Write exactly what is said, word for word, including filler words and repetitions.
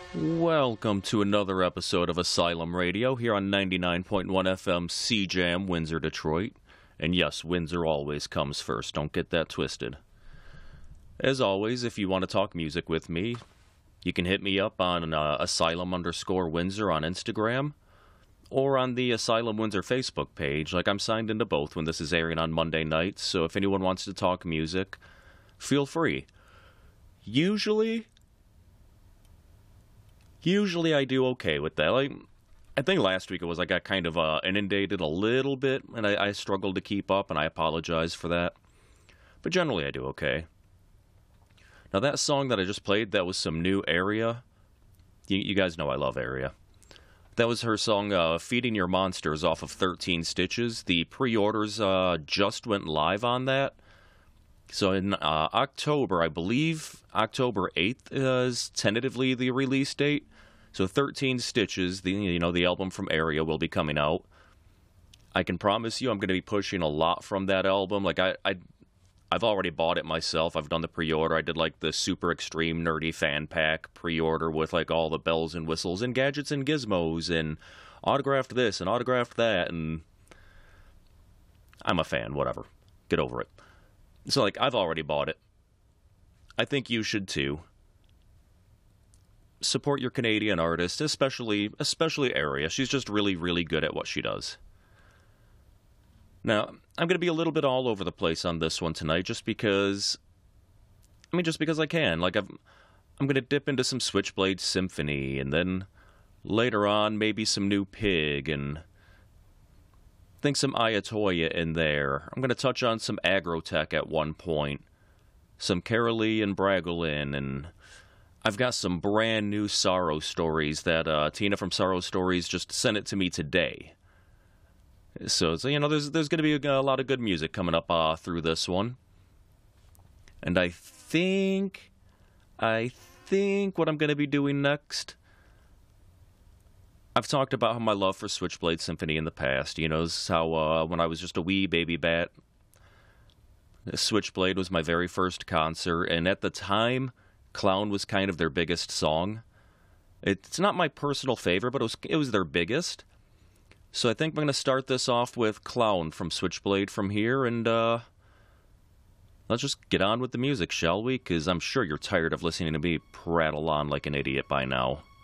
Welcome to another episode of Asylum Radio here on ninety-nine point one F M C Jam, Windsor, Detroit. And yes, Windsor always comes first, don't get that twisted. As always, if you want to talk music with me, you can hit me up on uh, Asylum underscore Windsor on Instagram, or on the Asylum Windsor Facebook page. Like, I'm signed into both when this is airing on Monday nights, so if anyone wants to talk music, feel free. Usually... Usually I do okay with that. Like, I think last week it was I got kind of uh, inundated a little bit, and I, I struggled to keep up, and I apologize for that. But generally I do okay. Now that song that I just played, that was some new Area. You, you guys know I love Area. That was her song, uh, Feeding Your Monsters, off of thirteen Stitches. The pre-orders uh, just went live on that. So in uh, October, I believe October eighth is tentatively the release date. So thirteen Stitches, the you know the album from Area, will be coming out. I can promise you I'm going to be pushing a lot from that album. Like I, I, I've already bought it myself. I've done the pre-order. I did like the super extreme nerdy fan pack pre-order with like all the bells and whistles and gadgets and gizmos and autographed this and autographed that. And I'm a fan, whatever. Get over it. So, like, I've already bought it. I think you should, too. Support your Canadian artist, especially, especially Area. She's just really, really good at what she does. Now, I'm going to be a little bit all over the place on this one tonight, just because... I mean, just because I can. Like, I've, I'm going to dip into some Switchblade Symphony, and then later on, maybe some new Pig, and... think some Ayatoya in there. I'm going to touch on some Agrotech at one point. Some Carolee and Bragolin, and I've got some brand new Sorrow Stories that uh, Tina from Sorrow Stories just sent it to me today. So, so you know, there's there's going to be a, a lot of good music coming up uh, through this one. And I think, I think what I'm going to be doing next... I've talked about my love for Switchblade Symphony in the past. You know, this is how uh, when I was just a wee baby bat, Switchblade was my very first concert, and at the time, Clown was kind of their biggest song. It's not my personal favorite, but it was, it was their biggest. So I think I'm going to start this off with Clown from Switchblade from here, and uh, let's just get on with the music, shall we? Because I'm sure you're tired of listening to me prattle on like an idiot by now.